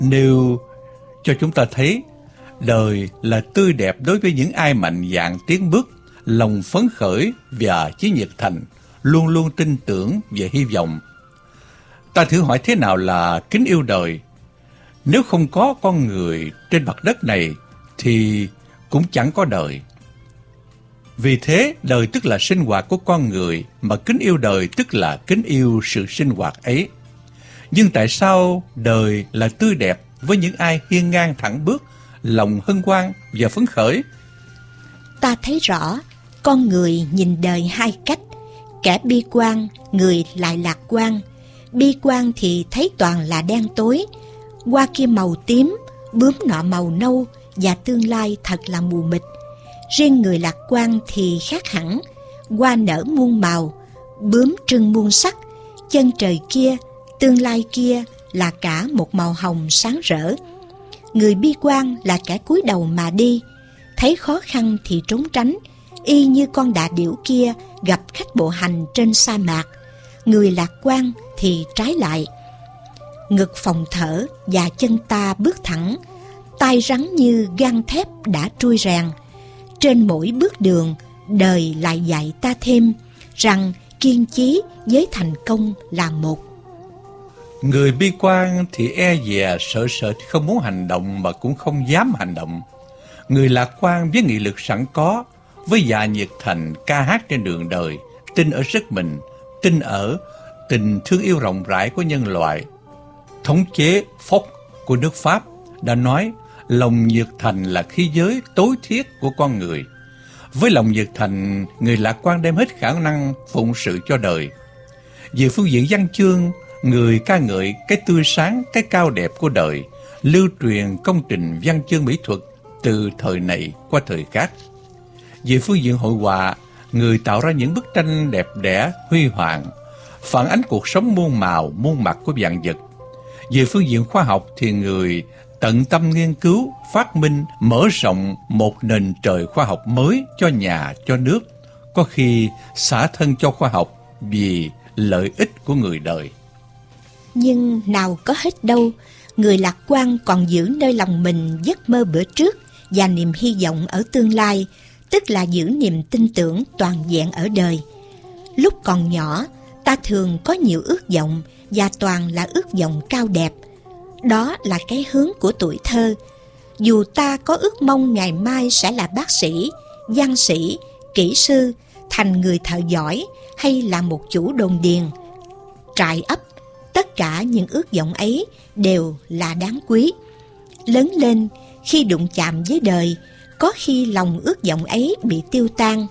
nêu cho chúng ta thấy đời là tươi đẹp đối với những ai mạnh dạn tiến bước, lòng phấn khởi và chí nhiệt thành, luôn luôn tin tưởng và hy vọng. Ta thử hỏi thế nào là kính yêu đời? Nếu không có con người trên mặt đất này thì cũng chẳng có đời. Vì thế, đời tức là sinh hoạt của con người, mà kính yêu đời tức là kính yêu sự sinh hoạt ấy. Nhưng tại sao đời là tươi đẹp với những ai hiên ngang thẳng bước, lòng hân hoan và phấn khởi? Ta thấy rõ, con người nhìn đời hai cách. Kẻ bi quan, người lại lạc quan. Bi quan thì thấy toàn là đen tối, hoa kia màu tím, bướm nọ màu nâu, và tương lai thật là mù mịt. Riêng người lạc quan thì khác hẳn, hoa nở muôn màu, bướm trưng muôn sắc, chân trời kia, tương lai kia là cả một màu hồng sáng rỡ. Người bi quan là kẻ cúi đầu mà đi, thấy khó khăn thì trốn tránh, y như con đà điểu kia gặp khách bộ hành trên sa mạc. Người lạc quan thì trái lại, ngực phòng thở và chân ta bước thẳng, tay rắn như gang thép đã trui rèn. Trên mỗi bước đường, đời lại dạy ta thêm rằng kiên chí với thành công là một. Người bi quan thì e dè, sợ thì không muốn hành động mà cũng không dám hành động. Người lạc quan với nghị lực sẵn có, với dạ nhiệt thành ca hát trên đường đời, tin ở sức mình, tin ở tình thương yêu rộng rãi của nhân loại. Thống chế Foch của nước Pháp đã nói lòng nhiệt thành là khí giới tối thiết của con người. Với lòng nhiệt thành, người lạc quan đem hết khả năng phụng sự cho đời. Về phương diện văn chương, người ca ngợi cái tươi sáng, cái cao đẹp của đời, lưu truyền công trình văn chương mỹ thuật từ thời này qua thời khác. Về phương diện hội họa, người tạo ra những bức tranh đẹp đẽ, huy hoàng, phản ánh cuộc sống muôn màu, muôn mặt của vạn vật. Về phương diện khoa học thì người tận tâm nghiên cứu, phát minh, mở rộng một nền trời khoa học mới cho nhà, cho nước, có khi xả thân cho khoa học vì lợi ích của người đời. Nhưng nào có hết đâu, người lạc quan còn giữ nơi lòng mình giấc mơ bữa trước và niềm hy vọng ở tương lai, tức là giữ niềm tin tưởng toàn vẹn ở đời. Lúc còn nhỏ, ta thường có nhiều ước vọng và toàn là ước vọng cao đẹp. Đó là cái hướng của tuổi thơ. Dù ta có ước mong ngày mai sẽ là bác sĩ, văn sĩ, kỹ sư, thành người thợ giỏi hay là một chủ đồn điền, trại ấp, tất cả những ước vọng ấy đều là đáng quý. Lớn lên, khi đụng chạm với đời, có khi lòng ước vọng ấy bị tiêu tan.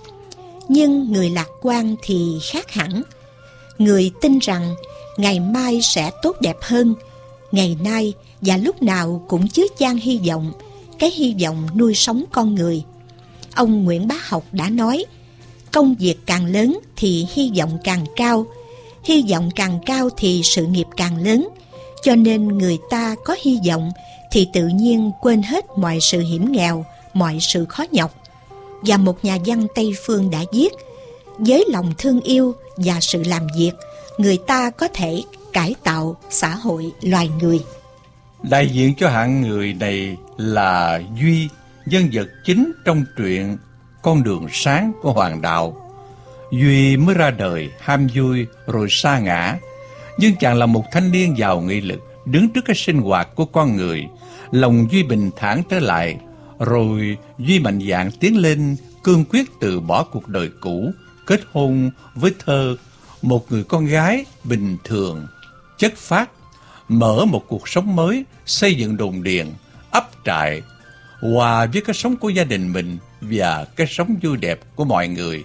Nhưng người lạc quan thì khác hẳn. Người tin rằng ngày mai sẽ tốt đẹp hơn. Ngày nay và lúc nào cũng chứa chan hy vọng, cái hy vọng nuôi sống con người. Ông Nguyễn Bá Học đã nói, công việc càng lớn thì hy vọng càng cao, hy vọng càng cao thì sự nghiệp càng lớn. Cho nên người ta có hy vọng thì tự nhiên quên hết mọi sự hiểm nghèo, mọi sự khó nhọc. Và một nhà văn Tây Phương đã viết, với lòng thương yêu và sự làm việc, người ta có thể cải tạo xã hội loài người. Đại diện cho hạng người này là Duy, nhân vật chính trong truyện Con đường sáng của Hoàng Đạo. Duy mới ra đời ham vui rồi sa ngã, nhưng chàng là một thanh niên giàu nghị lực, đứng trước cái sinh hoạt của con người. Lòng Duy bình thản trở lại, rồi Duy mạnh dạn tiến lên, cương quyết từ bỏ cuộc đời cũ, kết hôn với Thơ, một người con gái bình thường, chất phác, mở một cuộc sống mới, xây dựng đồn điền, ấp trại, hòa với cái sống của gia đình mình và cái sống vui đẹp của mọi người.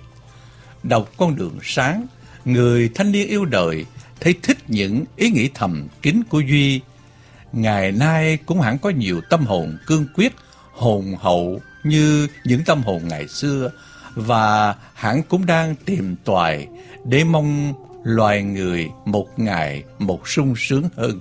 Đọc Con đường sáng, người thanh niên yêu đời thấy thích những ý nghĩ thầm kín của Duy. Ngày nay cũng hẳn có nhiều tâm hồn cương quyết, hồn hậu như những tâm hồn ngày xưa, và hẳn cũng đang tìm tòi để mong loài người một ngày một sung sướng hơn.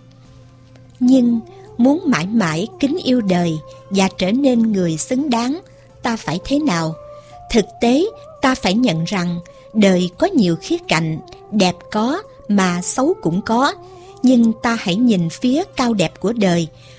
Nhưng muốn mãi mãi kính yêu đời và trở nên người xứng đáng, ta phải thế nào? Thực tế, ta phải nhận rằng đời có nhiều khía cạnh, đẹp có mà xấu cũng có. Nhưng ta hãy nhìn phía cao đẹp của đời,